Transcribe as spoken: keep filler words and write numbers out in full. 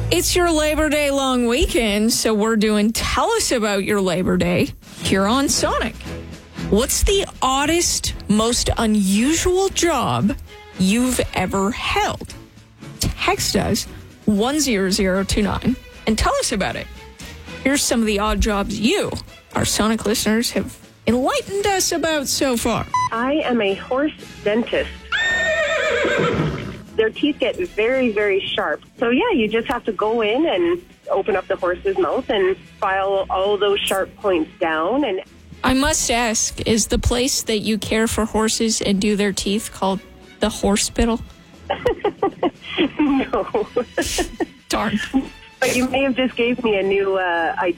It's your Labor Day long weekend, so we're doing Tell Us About Your Labor Day here on Sonic. What's the oddest, most unusual job you've ever held? Text us one zero zero two nine and tell us about it. Here's some of the odd jobs you, our Sonic listeners, have enlightened us about so far. I am a horse dentist. Their teeth get very, very sharp. So, yeah, you just have to go in and open up the horse's mouth and file all those sharp points down. And I must ask, is the place that you care for horses and do their teeth called the Horspital? No. Darn. But you may have just gave me a new uh,